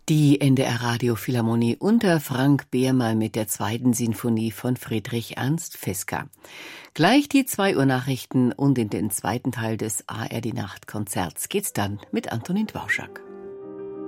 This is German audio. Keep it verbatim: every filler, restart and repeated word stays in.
Die N D R Radiophilharmonie unter Frank Behrmann mit der zweiten Sinfonie von Friedrich Ernst Fisker. Gleich die zwei Uhr Nachrichten und in den zweiten Teil des A R D Nachtkonzerts geht's dann mit Antonin Dvorak.